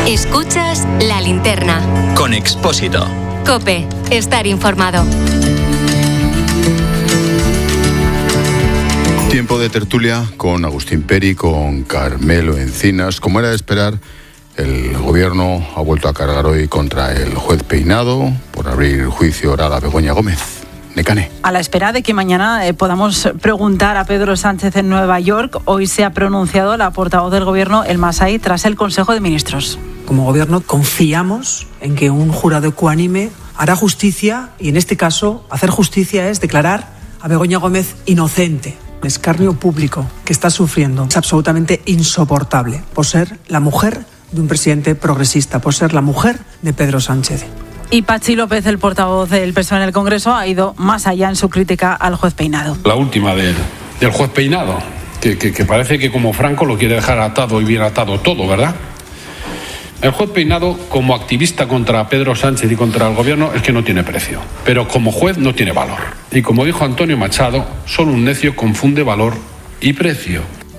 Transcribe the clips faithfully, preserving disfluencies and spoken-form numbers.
Escuchas La Linterna. Con Expósito. COPE. Estar informado. Tiempo de tertulia con Agustín Peri, con Carmelo Encinas. Como era de esperar, el gobierno ha vuelto a cargar hoy contra el juez Peinado por abrir juicio oral a Begoña Gómez. Necane. A la espera de que mañana eh, podamos preguntar a Pedro Sánchez en Nueva York, hoy se ha pronunciado la portavoz del gobierno, El Masai, tras el Consejo de Ministros. Como gobierno confiamos en que un jurado ecuánime hará justicia y en este caso hacer justicia es declarar a Begoña Gómez inocente. El escarnio público que está sufriendo es absolutamente insoportable por ser la mujer de un presidente progresista, por ser la mujer de Pedro Sánchez. Y Patxi López, el portavoz del P S O E en el Congreso, ha ido más allá en su crítica al juez Peinado. La última del, del juez Peinado, que, que, que parece que como Franco lo quiere dejar atado y bien atado todo, ¿verdad? El juez Peinado, como activista contra Pedro Sánchez y contra el gobierno, es que no tiene precio. Pero como juez no tiene valor. Y como dijo Antonio Machado, solo un necio confunde valor y precio.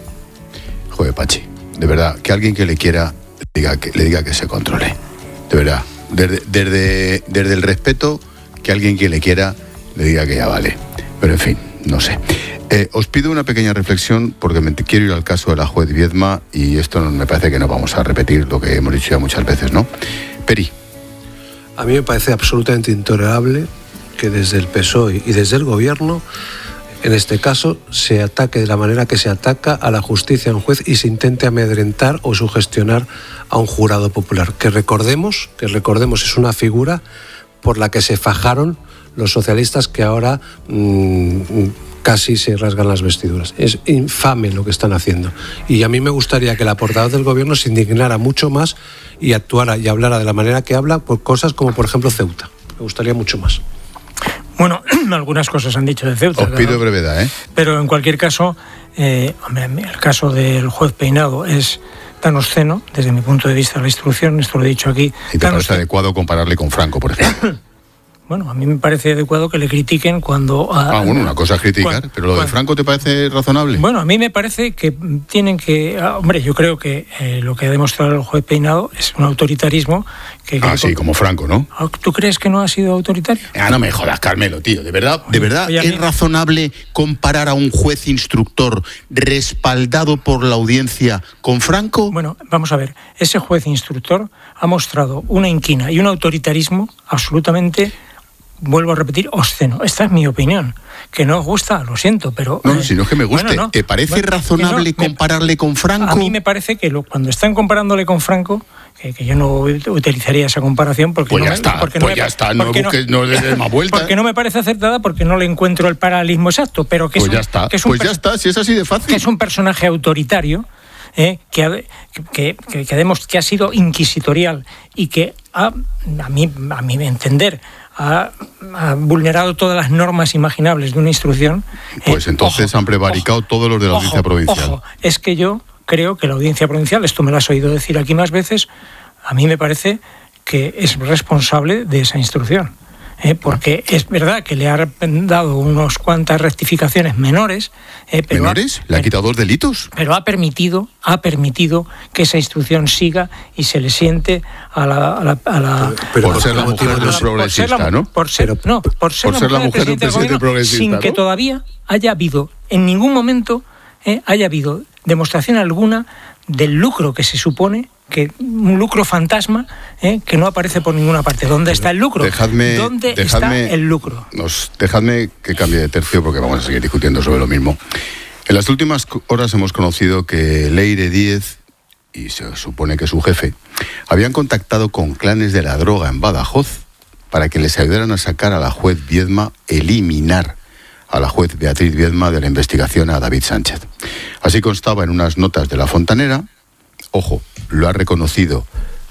Joder, Pachi, de verdad, que alguien que le quiera le diga que, le diga que se controle. De verdad, desde, desde, desde el respeto, que alguien que le quiera le diga que ya vale. Pero en fin, no sé. Eh, os pido una pequeña reflexión porque me quiero ir al caso de la juez Viedma y esto no, me parece que no vamos a repetir lo que hemos dicho ya muchas veces, ¿no? Peri. A mí me parece absolutamente intolerable que desde el P S O E y desde el gobierno, en este caso, se ataque de la manera que se ataca a la justicia de un juez y se intente amedrentar o sugestionar a un jurado popular. Que recordemos, que recordemos es una figura por la que se fajaron los socialistas que ahora mmm, casi se rasgan las vestiduras. Es infame lo que están haciendo. Y a mí me gustaría que la portavoz del gobierno se indignara mucho más y actuara y hablara de la manera que habla por cosas como, por ejemplo, Ceuta. Me gustaría mucho más. Bueno, algunas cosas han dicho de Ceuta. Os pido ¿no? brevedad, ¿eh? Pero en cualquier caso, eh, hombre, el caso del juez Peinado es tan obsceno, desde mi punto de vista de la instrucción, esto lo he dicho aquí. ¿Y te parece adecuado compararle con Franco, por ejemplo? Bueno, a mí me parece adecuado que le critiquen cuando... Ah, bueno, una cosa es criticar, cuando, pero lo de cuando, Franco, ¿te parece razonable? Bueno, a mí me parece que tienen que... Hombre, yo creo que eh, lo que ha demostrado el juez Peinado es un autoritarismo que... Ah, que sí, como Franco, ¿no? ¿Tú crees que no ha sido autoritario? Ah, no me jodas, Carmelo, tío. ¿De verdad, de verdad Oye, es mí... razonable comparar a un juez instructor respaldado por la audiencia con Franco? Bueno, vamos a ver. Ese juez instructor ha mostrado una inquina y un autoritarismo absolutamente... Vuelvo a repetir, obsceno. Esta es mi opinión. Que no os gusta, lo siento, pero... No, eh, sino es que me guste. Bueno, no, ¿Te parece bueno, razonable no, compararle me, con Franco? A mí me parece que lo, cuando están comparándole con Franco, que, que yo no utilizaría esa comparación porque pues no ya me, está, porque pues no ya me, está, no busques, no le des más vuelta. Porque no me parece acertada, porque no le encuentro el paralelismo exacto, pero que pues es un, ya está, que es un pues ya está, si es así de fácil. Que es un personaje autoritario, eh, que, ha, que, que, que, demos, que ha sido inquisitorial y que ha, a mí, a mi entender... Ha, ha vulnerado todas las normas imaginables de una instrucción. Pues eh, entonces ojo, han prevaricado ojo, todos los de la audiencia ojo, provincial. Ojo, es que yo creo que la audiencia provincial, esto me lo has oído decir aquí más veces, a mí me parece que es responsable de esa instrucción. Eh, porque es verdad que le ha dado unas cuantas rectificaciones menores. Eh, pero ¿Menores? Ha, ¿Le ha quitado dos delitos? Pero ha permitido, ha permitido que esa instrucción siga y se le siente a la... A la, a la pero, pero por ser la mujer de un progresista, ¿no? Por ser, pero, no, por ser, por ser la mujer de un presidente progresista, sin ¿no? que todavía haya habido, en ningún momento, eh, haya habido demostración alguna del lucro que se supone, que un lucro fantasma eh, que no aparece por ninguna parte. ¿Dónde está el lucro? Dejadme, ¿Dónde dejadme, está el lucro? Nos, dejadme que cambie de tercio porque vamos a seguir discutiendo sobre lo mismo. En las últimas horas hemos conocido que Leire Díez, y se supone que su jefe, habían contactado con clanes de la droga en Badajoz para que les ayudaran a sacar a la juez Viedma, eliminar a la juez Beatriz Viedma de la investigación a David Sánchez. Así constaba en unas notas de La Fontanera. Ojo, lo ha reconocido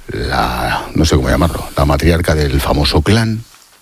la, no sé cómo llamarlo, la matriarca del famoso clan.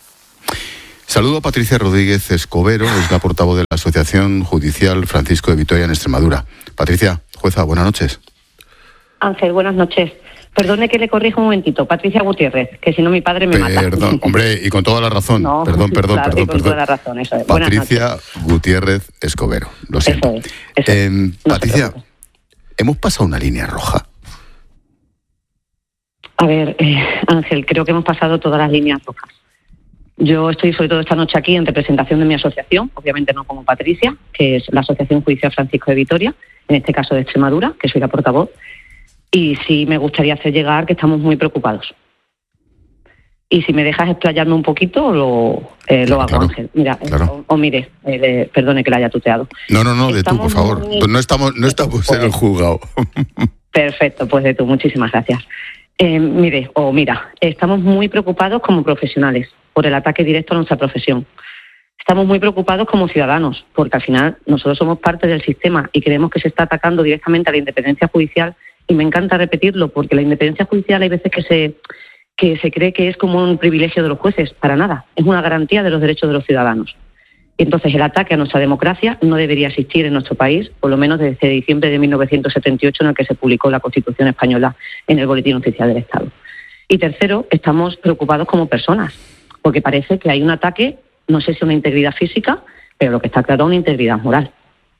Saludo a Patricia Rodríguez Escobero, es la portavoz de la Asociación Judicial Francisco de Vitoria en Extremadura. Patricia, jueza, buenas noches. Ángel, buenas noches. Perdone que le corrijo un momentito, Patricia Gutiérrez, que si no mi padre me perdón, mata. Perdón, hombre, y con toda la razón. No, perdón, perdón, claro, perdón. Y con perdón. toda la razón, eso es. Patricia Gutiérrez Escobero, lo siento. Eso es, eso eh, no Patricia, ¿hemos pasado una línea roja? A ver, eh, Ángel, creo que hemos pasado todas las líneas rojas. Yo estoy sobre todo esta noche aquí en representación de mi asociación, obviamente no como Patricia, que es la Asociación Judicial Francisco de Vitoria, en este caso de Extremadura, que soy la portavoz, y sí me gustaría hacer llegar que estamos muy preocupados. Y si me dejas explayarme un poquito, lo, eh, lo hago, claro, Ángel. Mira, claro. o, o mire, eh, de, perdone que la haya tuteado. No, no, no, de tú, por Estamos favor. muy- No estamos, no estamos en el juzgado. Perfecto, pues de tú, muchísimas gracias. Eh, mire, o mira, estamos muy preocupados como profesionales por el ataque directo a nuestra profesión. Estamos muy preocupados como ciudadanos, porque al final nosotros somos parte del sistema y creemos que se está atacando directamente a la independencia judicial, y me encanta repetirlo, porque la independencia judicial hay veces que se, que se cree que es como un privilegio de los jueces. Para nada, es una garantía de los derechos de los ciudadanos. Entonces, el ataque a nuestra democracia no debería existir en nuestro país, por lo menos desde diciembre de mil novecientos setenta y ocho, en el que se publicó la Constitución española en el Boletín Oficial del Estado. Y tercero, estamos preocupados como personas, porque parece que hay un ataque, no sé si a una integridad física, pero lo que está claro es una integridad moral.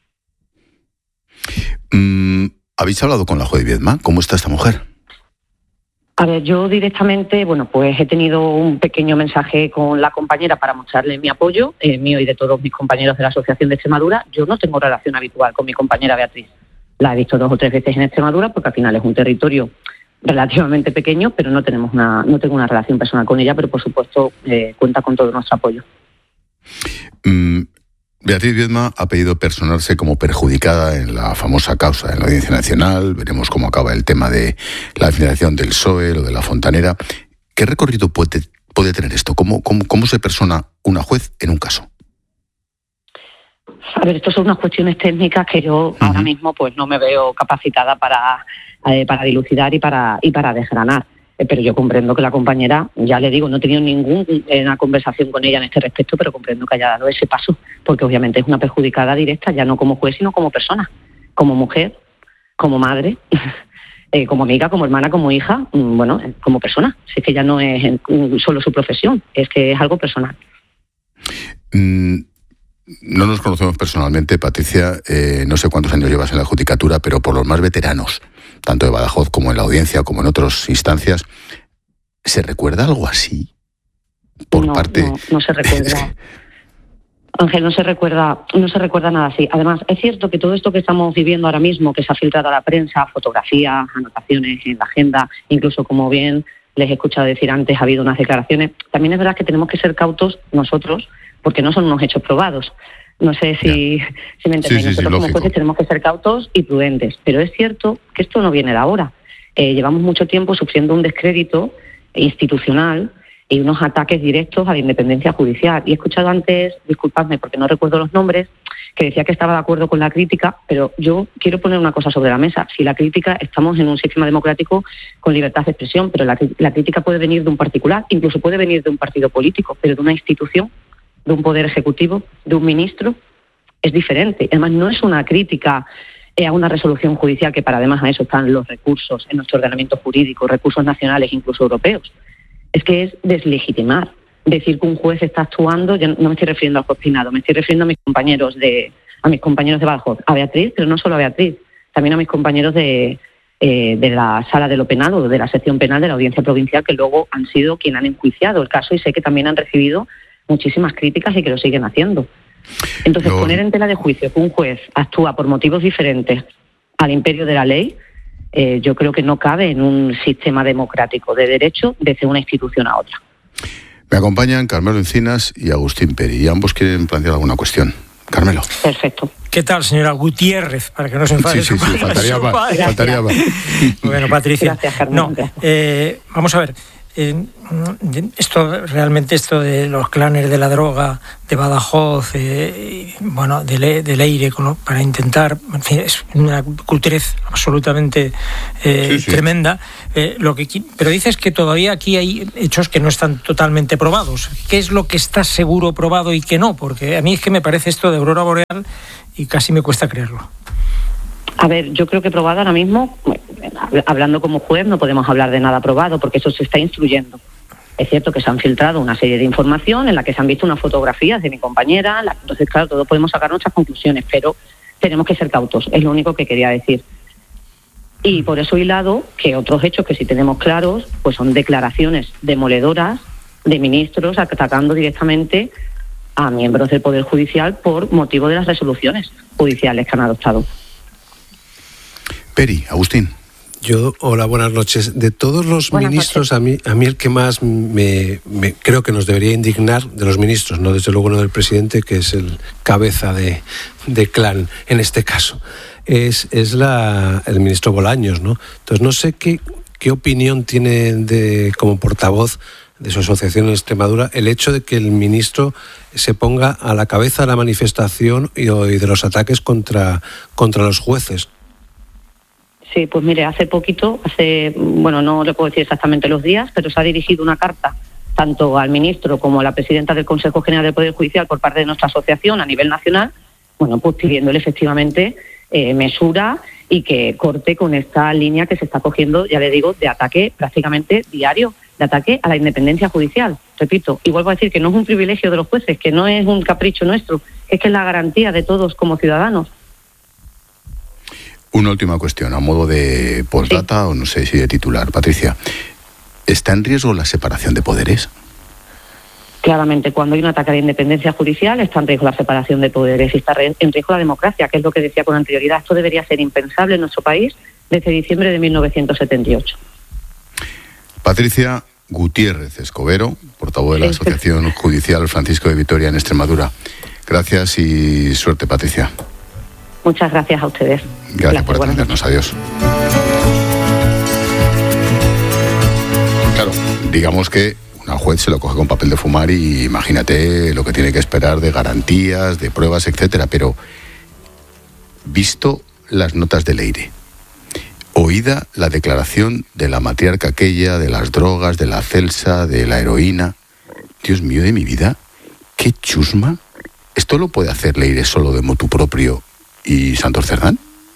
Mm, ¿Habéis hablado con la juez Viedma? ¿Cómo está esta mujer? A ver, yo directamente, bueno, pues he tenido un pequeño mensaje con la compañera para mostrarle mi apoyo, eh, mío y de todos mis compañeros de la Asociación de Extremadura. Yo no tengo relación habitual con mi compañera Beatriz. La he visto dos o tres veces en Extremadura, porque al final es un territorio relativamente pequeño, pero no tenemos una, no tengo una relación personal con ella, pero por supuesto eh, cuenta con todo nuestro apoyo. Mm, Beatriz Viedma ha pedido personarse como perjudicada en la famosa causa en la Audiencia Nacional. Veremos cómo acaba el tema de la financiación del P S O E, lo de la Fontanera. ¿Qué recorrido puede, puede tener esto? ¿Cómo, cómo, ¿Cómo se persona una juez en un caso? A ver, estas son unas cuestiones técnicas que yo uh-huh. ahora mismo pues no me veo capacitada para, eh, para dilucidar y para, y para desgranar. Eh, pero yo comprendo que la compañera, ya le digo, no he tenido ninguna conversación con ella en este respecto, pero comprendo que haya dado ese paso, porque obviamente es una perjudicada directa, ya no como juez, sino como persona, como mujer, como madre, eh, como amiga, como hermana, como hija, bueno, como persona. Si es que ya no es solo su profesión, es que es algo personal. Mm. No nos conocemos personalmente, Patricia, eh, no sé cuántos años llevas en la judicatura, pero por los más veteranos, tanto de Badajoz como en la audiencia, como en otras instancias, ¿se recuerda algo así? Por no, parte... no, no se recuerda. Ángel, no se recuerda, no se recuerda nada así. Además, es cierto que todo esto que estamos viviendo ahora mismo, que se ha filtrado a la prensa, fotografías, anotaciones en la agenda, incluso como bien les he escuchado decir antes, ha habido unas declaraciones, también es verdad que tenemos que ser cautos nosotros, porque no son unos hechos probados. No sé si, si me entendéis. Sí, sí, Nosotros sí, como lógico. jueces tenemos que ser cautos y prudentes. Pero es cierto que esto no viene de ahora. Eh, llevamos mucho tiempo sufriendo un descrédito institucional y unos ataques directos a la independencia judicial. Y he escuchado antes, disculpadme porque no recuerdo los nombres, que decía que estaba de acuerdo con la crítica, pero yo quiero poner una cosa sobre la mesa. Si la crítica, estamos en un sistema democrático con libertad de expresión, pero la, la crítica puede venir de un particular, incluso puede venir de un partido político, pero de una institución, de un poder ejecutivo, de un ministro, es diferente. Además, no es una crítica eh, a una resolución judicial, que para además a eso están los recursos en nuestro ordenamiento jurídico, recursos nacionales, incluso europeos. Es que es deslegitimar. Decir que un juez está actuando, yo no me estoy refiriendo al juez Peinado, me estoy refiriendo a mis compañeros de a mis compañeros de Badajoz, a Beatriz, pero no solo a Beatriz, también a mis compañeros de, eh, de la sala de lo penal o de la sección penal de la Audiencia Provincial, que luego han sido quienes han enjuiciado el caso, y sé que también han recibido muchísimas críticas y que lo siguen haciendo. Entonces, no. poner en tela de juicio que un juez actúa por motivos diferentes al imperio de la ley, eh, yo creo que no cabe en un sistema democrático de derecho desde una institución a otra. Me acompañan Carmelo Encinas y Agustín Peri, y ambos quieren plantear alguna cuestión. Carmelo. Perfecto. ¿Qué tal, señora Gutiérrez? Para que no se enfade. Sí, sí, sí, faltaría más. Faltaría más. Bueno, Patricia. Gracias, Carmelo. No, eh, vamos a ver. Eh, esto realmente esto de los clanes de la droga de Badajoz, eh, bueno, de, Le, de Leire, para intentar, en fin, es una culturez absolutamente eh, sí, sí. tremenda. Eh, lo que, pero dices que todavía aquí hay hechos que no están totalmente probados. ¿Qué es lo que está seguro probado y qué no? Porque a mí es que me parece esto de aurora boreal y casi me cuesta creerlo. A ver, yo creo que probado ahora mismo, hablando como juez, no podemos hablar de nada probado porque eso se está instruyendo. Es cierto que se han filtrado una serie de información en la que se han visto unas fotografías de mi compañera, la, entonces claro, todos podemos sacar nuestras conclusiones, pero tenemos que ser cautos, es lo único que quería decir. Y por eso hilado que otros hechos que sí tenemos claros, pues son declaraciones demoledoras de ministros atacando directamente a miembros del Poder Judicial por motivo de las resoluciones judiciales que han adoptado. Peri, Agustín. Yo, hola, buenas noches. De todos los Buenas ministros, noches. a mí, a mí el que más me, me creo que nos debería indignar, de los ministros, no desde luego no del presidente, que es el cabeza de, de clan en este caso, es, es la, el ministro Bolaños, ¿no? Entonces no sé qué, qué opinión tiene de, como portavoz de su asociación en Extremadura el hecho de que el ministro se ponga a la cabeza de la manifestación y, y de los ataques contra, contra los jueces. Sí, pues mire, hace poquito, hace, bueno, no le puedo decir exactamente los días, pero se ha dirigido una carta tanto al ministro como a la presidenta del Consejo General del Poder Judicial por parte de nuestra asociación a nivel nacional, bueno, pues pidiéndole efectivamente eh, mesura y que corte con esta línea que se está cogiendo, ya le digo, de ataque prácticamente diario, de ataque a la independencia judicial. Repito, y vuelvo a decir que no es un privilegio de los jueces, que no es un capricho nuestro, es que es la garantía de todos como ciudadanos. Una última cuestión, a modo de postdata, sí, o no sé si de titular. Patricia, ¿está en riesgo la separación de poderes? Claramente, cuando hay un ataque a la independencia judicial, está en riesgo la separación de poderes y está en riesgo la democracia, que es lo que decía con anterioridad. Esto debería ser impensable en nuestro país desde diciembre de mil novecientos setenta y ocho. Patricia Gutiérrez Escobero, portavoz de la Asociación Judicial Francisco de Vitoria en Extremadura. Gracias y suerte, Patricia. Muchas gracias a ustedes. Gracias, gracias por atendernos. Adiós. Claro, digamos que una juez se lo coge con papel de fumar y imagínate lo que tiene que esperar de garantías, de pruebas, etcétera. Pero visto las notas de Leire, oída la declaración de la matriarca aquella, de las drogas, de la celsa, de la heroína, Dios mío de mi vida, qué chusma. ¿Esto lo puede hacer Leire solo de motu propio y Santos Cerdán?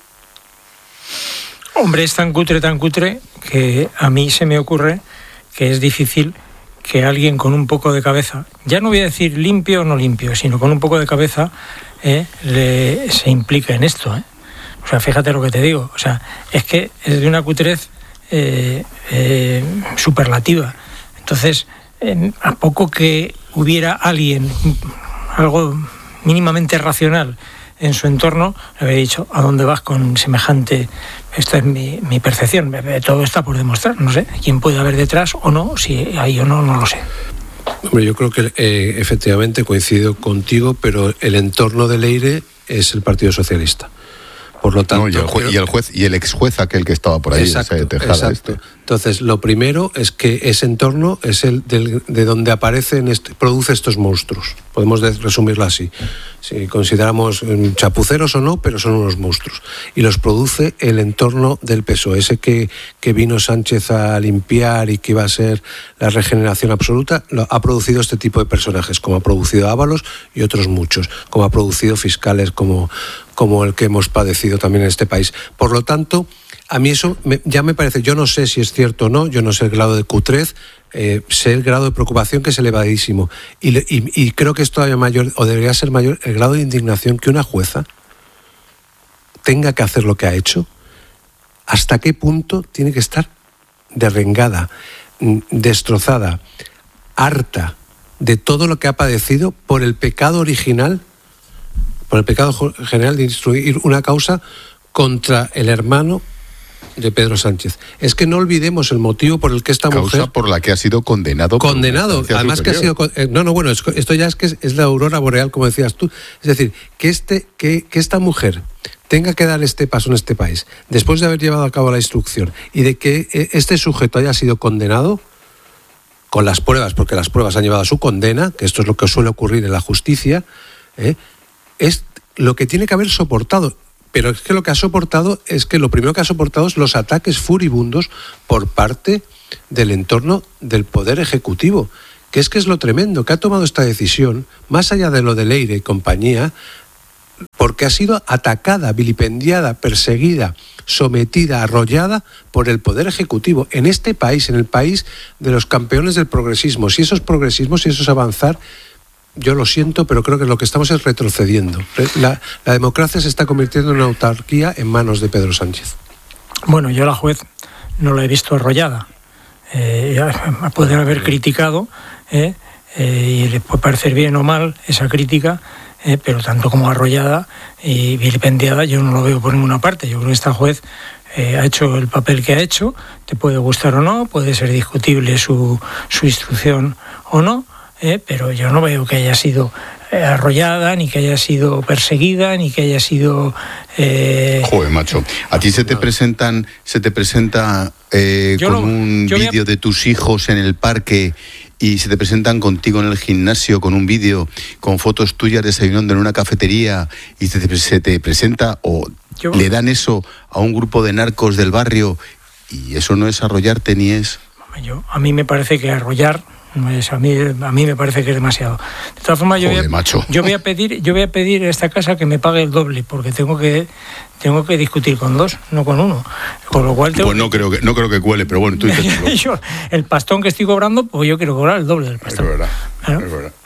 Hombre, es tan cutre, tan cutre, que a mí se me ocurre que es difícil que alguien con un poco de cabeza, ya no voy a decir limpio o no limpio, sino con un poco de cabeza, eh, le, se implique en esto. Eh. O sea, fíjate lo que te digo. O sea, es que es de una cutrez eh, eh, superlativa. Entonces, eh, a poco que hubiera alguien, algo mínimamente racional en su entorno, le habría dicho, ¿a dónde vas con semejante? Esta es mi, mi percepción. Todo está por demostrar. No sé quién puede haber detrás o no, si hay o no, no lo sé. Hombre, yo creo que eh, efectivamente coincido contigo, pero el entorno de Leire es el Partido Socialista. Por lo tanto, no, y, el juez, y el juez y el ex juez aquel que estaba por ahí, exacto, ese Tejada, exacto. Este. Entonces, lo primero es que ese entorno es el del, de donde aparecen, este, produce estos monstruos. Podemos de, resumirlo así. Si consideramos chapuceros o no, pero son unos monstruos. Y los produce el entorno del P S O E. Ese que, que vino Sánchez a limpiar y que iba a ser la regeneración absoluta, lo, ha producido este tipo de personajes, como ha producido Ábalos y otros muchos, como ha producido fiscales como, como el que hemos padecido también en este país. Por lo tanto, a mí eso me, ya me parece, yo no sé si es cierto o no, yo no sé el grado de cutrez, eh, sé el grado de preocupación que es elevadísimo. Y, le, y, y creo que es todavía mayor, o debería ser mayor, el grado de indignación que una jueza tenga que hacer lo que ha hecho. ¿Hasta qué punto tiene que estar derrengada, destrozada, harta de todo lo que ha padecido por el pecado original, por el pecado general de instruir una causa contra el hermano de Pedro Sánchez? Es que no olvidemos el motivo por el que esta causa mujer... Causa por la que ha sido condenado. Condenado, además superior. que ha sido... No, no, bueno, esto ya es que es, es la aurora boreal, como decías tú. Es decir, que, este, que, que esta mujer tenga que dar este paso en este país, después de haber llevado a cabo la instrucción, y de que este sujeto haya sido condenado con las pruebas, porque las pruebas han llevado a su condena, que esto es lo que suele ocurrir en la justicia, ¿eh? es lo que tiene que haber soportado. Pero es que lo que ha soportado es que lo primero que ha soportado es los ataques furibundos por parte del entorno del Poder Ejecutivo, que es que es lo tremendo, que ha tomado esta decisión, más allá de lo de Leire y compañía, porque ha sido atacada, vilipendiada, perseguida, sometida, arrollada por el Poder Ejecutivo en este país, en el país de los campeones del progresismo. Si esos progresismos, si eso es avanzar, yo lo siento, pero creo que lo que estamos es retrocediendo. La, la democracia se está convirtiendo en una autarquía en manos de Pedro Sánchez. Bueno, yo a la juez no la he visto arrollada. Eh, pueden haber criticado, eh, eh, y les puede parecer bien o mal esa crítica, eh, pero tanto como arrollada y vilipendiada yo no lo veo por ninguna parte. Yo creo que esta juez eh, ha hecho el papel que ha hecho, te puede gustar o no, puede ser discutible su, su instrucción o no, eh, pero yo no veo que haya sido arrollada, ni que haya sido perseguida, ni que haya sido... Eh... Joder, macho. A ti se te presentan, se te presenta eh, con lo, un vídeo a... de tus hijos en el parque y se te presentan contigo en el gimnasio con un vídeo, con fotos tuyas desayunando en una cafetería y se te, se te presenta o yo... le dan eso a un grupo de narcos del barrio y eso no es arrollarte ni es... Yo, a mí me parece que arrollar... A mí, a mí me parece que es demasiado. De todas formas, yo, Joder, voy a, macho. yo voy a pedir, yo voy a pedir a esta casa que me pague el doble, porque tengo que tengo que discutir con dos, no con uno. Con lo cual tengo pues no que... creo que no creo que cuele, pero bueno, tú dices yo, el pastón que estoy cobrando, pues yo quiero cobrar el doble del pastón. Es verdad. ¿No? Es verdad.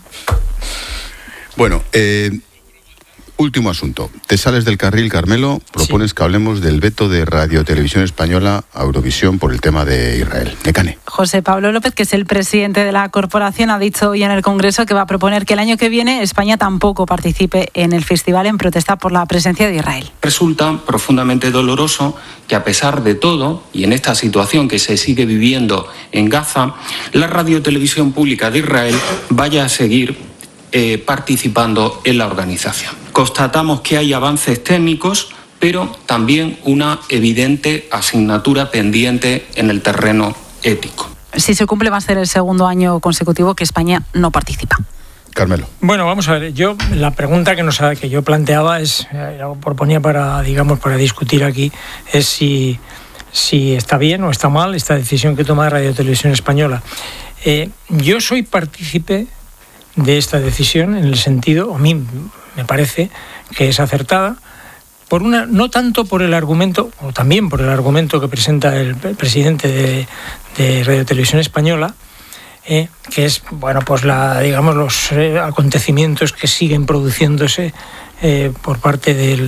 Bueno, eh, último asunto. Te sales del carril, Carmelo, propones sí. que hablemos del veto de Radio Televisión Española a Eurovisión por el tema de Israel. Necane. José Pablo López, que es el presidente de la corporación, ha dicho hoy en el Congreso que va a proponer que el año que viene España tampoco participe en el festival en protesta por la presencia de Israel. Resulta profundamente doloroso que a pesar de todo, y en esta situación que se sigue viviendo en Gaza, la Radio Televisión Pública de Israel vaya a seguir Eh, participando en la organización. Constatamos que hay avances técnicos, pero también una evidente asignatura pendiente en el terreno ético. Si se cumple, va a ser el segundo año consecutivo que España no participa. Carmelo. Bueno, vamos a ver. Yo la pregunta que nos que yo planteaba es, eh, proponía para, digamos, para discutir aquí, es si si está bien o está mal esta decisión que toma Radio Televisión Española. Eh, yo soy partícipe de esta decisión en el sentido, a mí me parece que es acertada, por una, no tanto por el argumento, o también por el argumento que presenta el, el presidente de, de Radio Televisión Española, eh, que es, bueno, pues la, digamos, los eh, acontecimientos que siguen produciéndose eh, por parte del,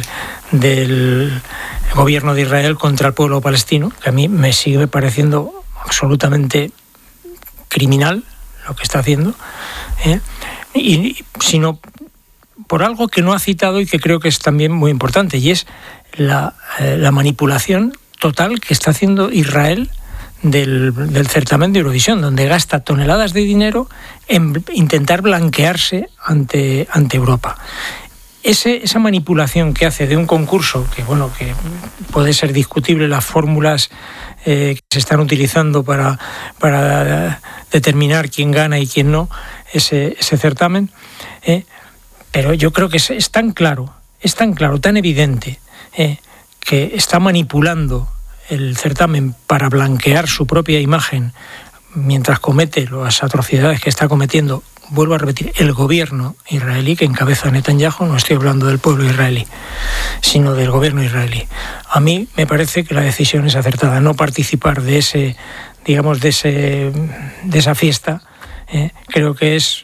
del gobierno de Israel contra el pueblo palestino, que a mí me sigue pareciendo absolutamente criminal lo que está haciendo, ¿eh? y, sino por algo que no ha citado y que creo que es también muy importante, y es la, eh, la manipulación total que está haciendo Israel del, del certamen de Eurovisión, donde gasta toneladas de dinero en intentar blanquearse ante, ante Europa. Ese, esa manipulación que hace de un concurso, que bueno, que puede ser discutible las fórmulas eh, que se están utilizando para, para determinar quién gana y quién no, ese, ese certamen, eh, pero yo creo que es, es tan claro, es tan claro, tan evidente, eh, que está manipulando el certamen para blanquear su propia imagen mientras comete las atrocidades que está cometiendo. Vuelvo a repetir, el gobierno israelí que encabeza Netanyahu, no estoy hablando del pueblo israelí, sino del gobierno israelí. A mí me parece que la decisión es acertada, no participar de ese, digamos, de ese, de esa fiesta, eh, creo que es,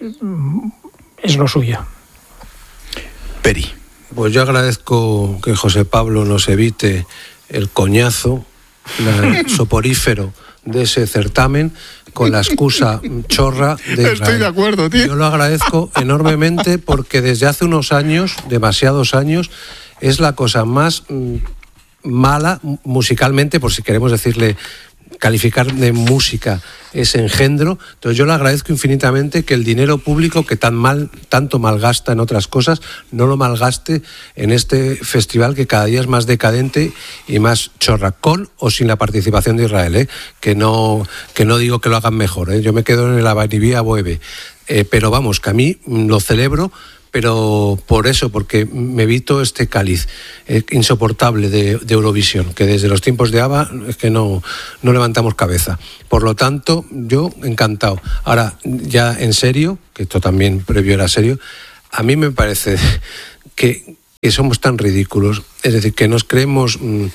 es lo suyo. Peri. Pues yo agradezco que José Pablo nos evite el coñazo, el soporífero de ese certamen con la excusa chorra de Israel. Estoy de acuerdo, tío. Yo lo agradezco enormemente porque desde hace unos años, demasiados años, es la cosa más mm, mala musicalmente, por si queremos decirle, calificar de música ese engendro. Entonces yo le agradezco infinitamente que el dinero público que tan mal, tanto malgasta en otras cosas, no lo malgaste en este festival que cada día es más decadente y más chorra, con o sin la participación de Israel, ¿eh? que no que no digo que lo hagan mejor, ¿eh? Yo me quedo en el Abanivía Boeve, eh, pero vamos, que a mí lo celebro, pero por eso, porque me evito este cáliz eh, insoportable de, de Eurovisión, que desde los tiempos de ABBA es que no, no levantamos cabeza. Por lo tanto, yo encantado. Ahora, ya en serio, que esto también previo era serio, a mí me parece que, que somos tan ridículos, es decir, que nos creemos mmm,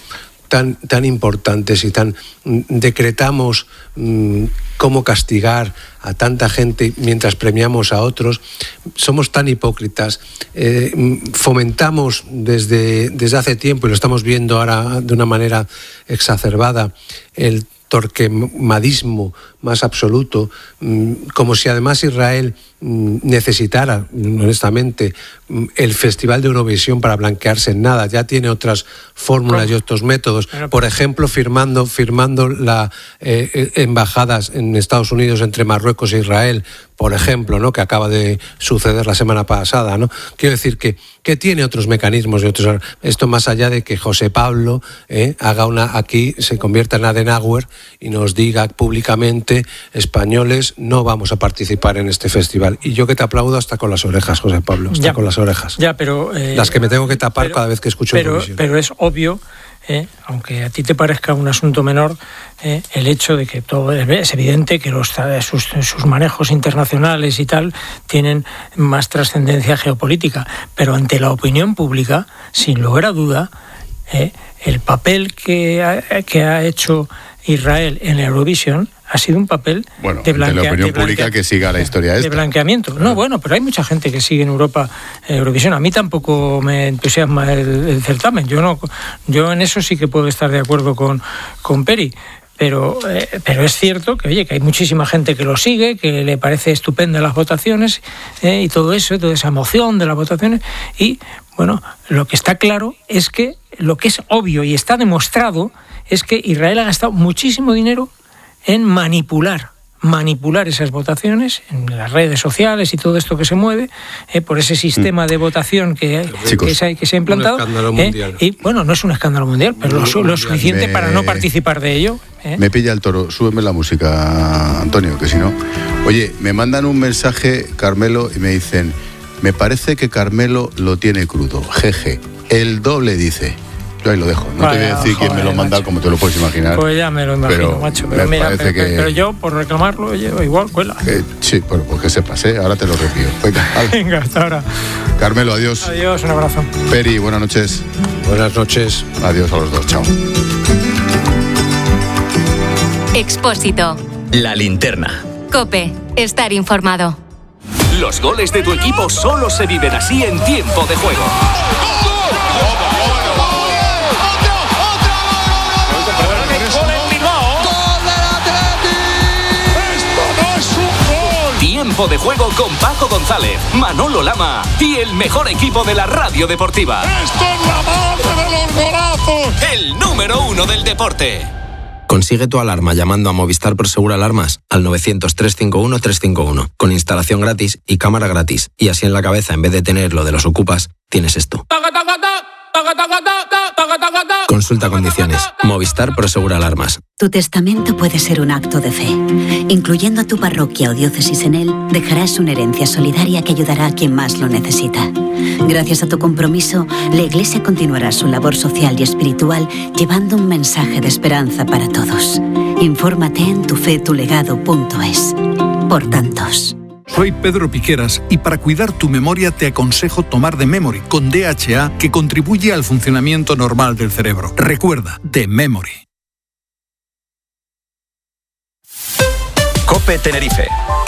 tan, tan importantes y tan decretamos mmm, cómo castigar a tanta gente mientras premiamos a otros, somos tan hipócritas, eh, fomentamos desde, desde hace tiempo, y lo estamos viendo ahora de una manera exacerbada, el torquemadismo más absoluto, como si además Israel necesitara, honestamente, el Festival de Eurovisión para blanquearse en nada. Ya tiene otras fórmulas ¿Cómo? y otros métodos. Por ejemplo, firmando, firmando las eh, embajadas en Estados Unidos entre Marruecos e Israel, por ejemplo, ¿no? Que acaba de suceder la semana pasada, ¿no? Quiero decir que, que tiene otros mecanismos y otros. Esto más allá de que José Pablo eh, haga una aquí, se convierta en Adenauer y nos diga públicamente: españoles, no vamos a participar en este festival. Y yo que te aplaudo hasta con las orejas, José Pablo, hasta ya, con las orejas. Ya, pero eh, las que me tengo que tapar pero, cada vez que escucho pero, Eurovisión. Pero es obvio, eh, aunque a ti te parezca un asunto menor, eh, el hecho de que todo es evidente que los, sus, sus manejos internacionales y tal tienen más trascendencia geopolítica, pero ante la opinión pública, sin lugar a duda, eh, el papel que ha, que ha hecho Israel en la Eurovisión ha sido un papel bueno, de, blanquea, de la opinión de blanquea, pública que siga la historia de esta. blanqueamiento. No, bueno, pero hay mucha gente que sigue en Europa Eurovisión. A mí tampoco me entusiasma el, el certamen. Yo no, yo en eso sí que puedo estar de acuerdo con, con Peri. Pero, eh, pero es cierto que, oye, que hay muchísima gente que lo sigue, que le parece estupenda las votaciones eh, y todo eso, toda esa emoción de las votaciones. Y, bueno, lo que está claro es que lo que es obvio y está demostrado es que Israel ha gastado muchísimo dinero en manipular, manipular esas votaciones en las redes sociales y todo esto que se mueve, eh, por ese sistema de votación que, que, se, que se ha implantado. Un escándalo eh, mundial. Y bueno, no es un escándalo mundial, pero lo, lo suficiente me, para no participar de ello. ¿eh? Me pilla el toro. Súbeme la música, Antonio, que si no... Oye, me mandan un mensaje, Carmelo, y me dicen: me parece que Carmelo lo tiene crudo. Jeje. El doble dice... Yo ahí lo dejo. No Vaya, te voy a decir joder, quién me lo manda, macho. Como te lo puedes imaginar. Pues ya me lo imagino, pero macho. Pero, mira, pero, que... pero yo, por reclamarlo, yo, igual cuela. Eh, sí, bueno, pues que sepas, ¿eh? Ahora te lo repito. Venga, Venga, hasta ahora. Carmelo, adiós. Adiós, un abrazo. Peri, buenas noches. Buenas noches. Adiós a los dos, chao. Expósito. La linterna. COPE. Estar informado. Los goles de tu equipo solo se viven así en tiempo de juego. Tiempo de juego con Paco González, Manolo Lama y el mejor equipo de la radio deportiva. ¡Esto es la madre de los golazos! El número uno del deporte. Consigue tu alarma llamando a Movistar Prosegur Alarmas al novecientos, trescientos cincuenta y uno, trescientos cincuenta y uno, con instalación gratis y cámara gratis. Y así en la cabeza, en vez de tener lo de los ocupas, tienes esto. Consulta condiciones. Movistar Prosegur Alarmas. Tu testamento puede ser un acto de fe. Incluyendo a tu parroquia o diócesis en él, dejarás una herencia solidaria que ayudará a quien más lo necesita. Gracias a tu compromiso, la Iglesia continuará su labor social y espiritual llevando un mensaje de esperanza para todos. Infórmate en tufetulegado punto es. Por tantos. Soy Pedro Piqueras y para cuidar tu memoria te aconsejo tomar The Memory con D H A, que contribuye al funcionamiento normal del cerebro. Recuerda, The Memory. COPE Tenerife.